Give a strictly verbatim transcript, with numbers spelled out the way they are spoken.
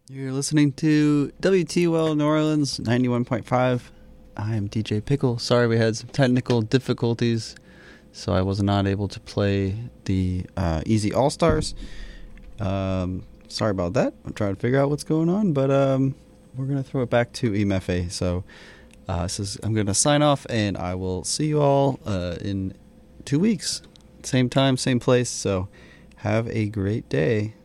You're listening to W T U L New Orleans ninety-one point five. I'm D J Pickle. Sorry we had some technical difficulties, so I was not able to play the uh, Easy All-Stars. Um, sorry about that. I'm trying to figure out what's going on, but um, we're going to throw it back to E M F A. So uh, this is, I'm going to sign off, and I will see you all uh, in two weeks. Same time, same place, so have a great day.